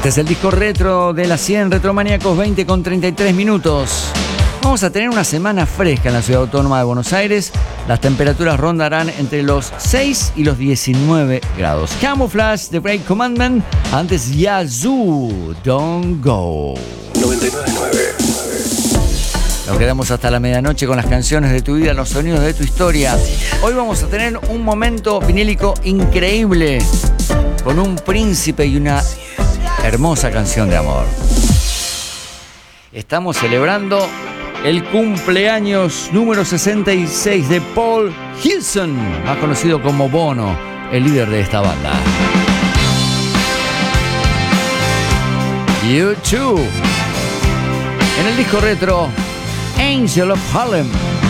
Este es el disco retro de la 100 Retromaníacos, 20 con 33 minutos. Vamos a tener una semana fresca en la Ciudad Autónoma de Buenos Aires. Las temperaturas rondarán entre los 6 y los 19 grados. Camouflage de Break Commandment. Antes Yazoo, Don't Go. 99.9. Nos quedamos hasta la medianoche con las canciones de tu vida, los sonidos de tu historia. Hoy vamos a tener un momento vinílico increíble con un príncipe y una hermosa canción de amor. Estamos celebrando el cumpleaños número 66 de Paul Hilson, más conocido como Bono, el líder de esta banda. U2, en el disco retro Angel of Harlem.